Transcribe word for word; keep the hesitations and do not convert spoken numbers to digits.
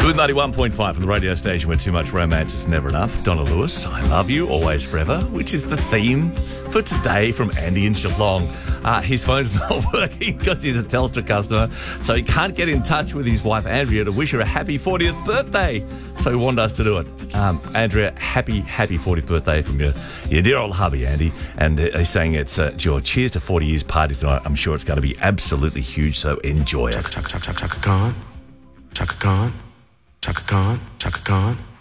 Good ninety-one point five from the radio station where too much romance is never enough. Donna Lewis, I love you, always forever, which is the theme for today from Andy in Geelong. Uh, his phone's not working because he's a Telstra customer, so he can't get in touch with his wife Andrea to wish her a happy fortieth birthday. So he wanted us to do it. Um, Andrea, happy, happy fortieth birthday from your, your dear old hubby, Andy. And uh, he's saying it's uh, your cheers to forty years party tonight. I'm sure it's going to be absolutely huge, so enjoy it. Chaka, chaka, chaka, chaka Khan. Chaka Khan. Chaka Khan. Chaka Khan.